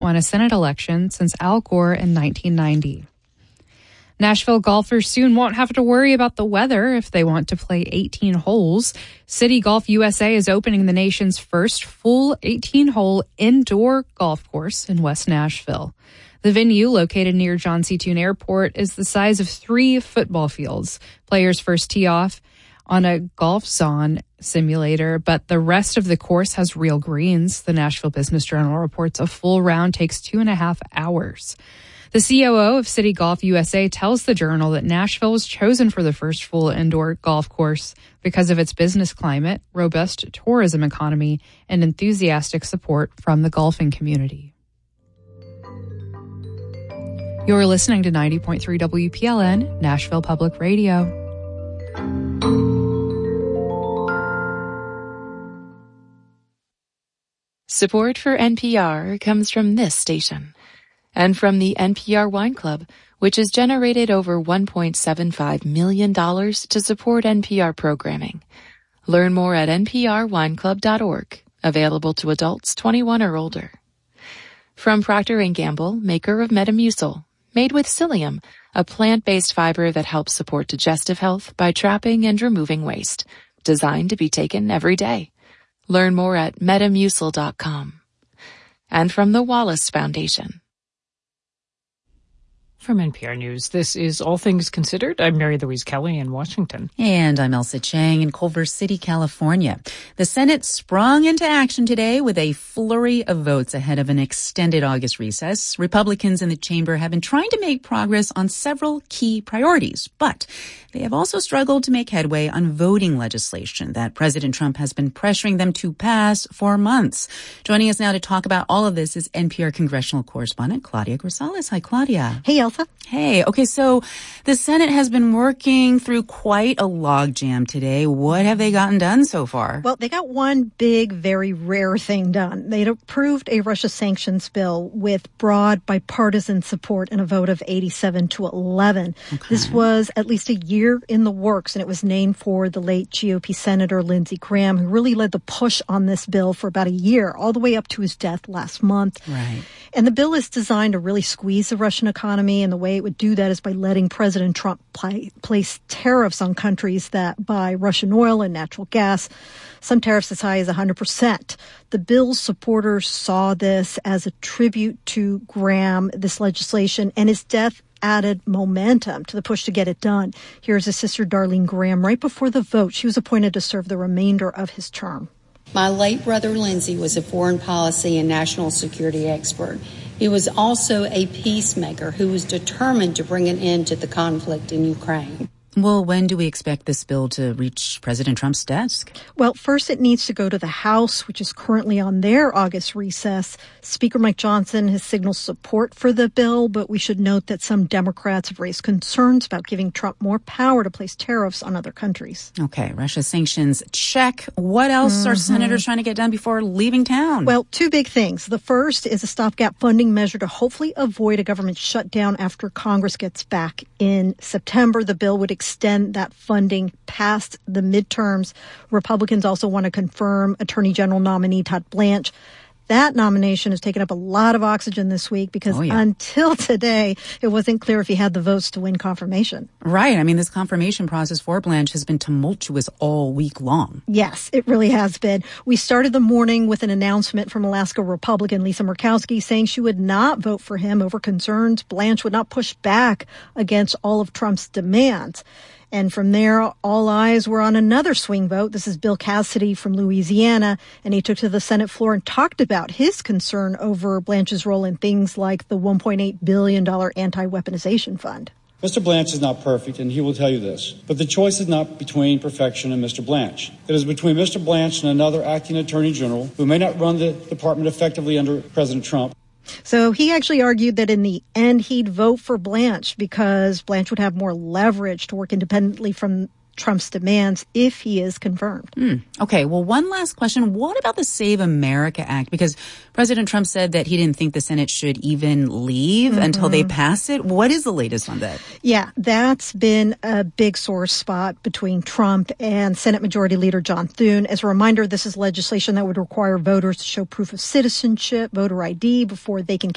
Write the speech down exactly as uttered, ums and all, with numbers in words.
won a Senate election since Al Gore in nineteen ninety. Nashville golfers soon won't have to worry about the weather if they want to play eighteen holes. City Golf U S A is opening the nation's first full eighteen-hole indoor golf course in West Nashville. The venue, located near John C. Toon Airport, is the size of three football fields. Players first tee off on a Golf Zone simulator, but the rest of the course has real greens. The Nashville Business Journal reports a full round takes two and a half hours. The C O O of City Golf U S A tells the Journal that Nashville was chosen for the first full indoor golf course because of its business climate, robust tourism economy, and enthusiastic support from the golfing community. You're listening to ninety point three W P L N, Nashville Public Radio. Support for N P R comes from this station and from the N P R Wine Club, which has generated over one point seven five million dollars to support N P R programming. Learn more at n p r wine club dot org, available to adults twenty-one or older. From Procter and Gamble, maker of Metamucil, made with psyllium, a plant-based fiber that helps support digestive health by trapping and removing waste, designed to be taken every day. Learn more at metamucil dot com. And from the Wallace Foundation. From N P R News, this is All Things Considered. I'm Mary Louise Kelly in Washington. And I'm Elsa Chang in Culver City, California. The Senate sprung into action today with a flurry of votes ahead of an extended August recess. Republicans in the chamber have been trying to make progress on several key priorities, but they have also struggled to make headway on voting legislation that President Trump has been pressuring them to pass for months. Joining us now to talk about all of this is N P R congressional correspondent Claudia Grisales. Hi, Claudia. Hey, Elsa. Hey, okay, so the Senate has been working through quite a logjam today. What have they gotten done so far? Well, they got one big, very rare thing done. They'd approved a Russia sanctions bill with broad bipartisan support in a vote of eighty-seven to eleven. Okay. This was at least a year in the works, and it was named for the late G O P Senator Lindsey Graham, who really led the push on this bill for about a year, all the way up to his death last month. Right. And the bill is designed to really squeeze the Russian economy, and the way it would do that is by letting President Trump play, place tariffs on countries that buy Russian oil and natural gas, some tariffs as high as one hundred percent. The bill's supporters saw this as a tribute to Graham, this legislation, and his death added momentum to the push to get it done. Here's his sister, Darlene Graham, right before the vote. She was appointed to serve the remainder of his term. My late brother Lindsey was a foreign policy and national security expert. He was also a peacemaker who was determined to bring an end to the conflict in Ukraine. Well, when do we expect this bill to reach President Trump's desk? Well, first it needs to go to the House, which is currently on their August recess. Speaker Mike Johnson has signaled support for the bill, but we should note that some Democrats have raised concerns about giving Trump more power to place tariffs on other countries. Okay, Russia sanctions, check. What else mm-hmm. are senators trying to get done before leaving town? Well, two big things. The first is a stopgap funding measure to hopefully avoid a government shutdown after Congress gets back in September. The bill would extend that funding past the midterms. Republicans also want to confirm Attorney General nominee Todd Blanche. That nomination has taken up a lot of oxygen this week because oh, yeah. until today, it wasn't clear if he had the votes to win confirmation. Right. I mean, this confirmation process for Blanche has been tumultuous all week long. Yes, it really has been. We started the morning with an announcement from Alaska Republican Lisa Murkowski saying she would not vote for him over concerns Blanche would not push back against all of Trump's demands. And from there, all eyes were on another swing vote. This is Bill Cassidy from Louisiana, and he took to the Senate floor and talked about his concern over Blanche's role in things like the one point eight billion dollars anti-weaponization fund. Mister Blanche is not perfect, and he will tell you this. But the choice is not between perfection and Mister Blanche. It is between Mister Blanche and another acting attorney general who may not run the department effectively under President Trump. So he actually argued that in the end, he'd vote for Blanche because Blanche would have more leverage to work independently from Trump's demands if he is confirmed. Mm. Okay, well, one last question. What about the Save America Act? Because President Trump said that he didn't think the Senate should even leave mm-hmm. until they pass it. What is the latest on that? Yeah, that's been a big sore spot between Trump and Senate Majority Leader John Thune. As a reminder, this is legislation that would require voters to show proof of citizenship, voter I D, before they can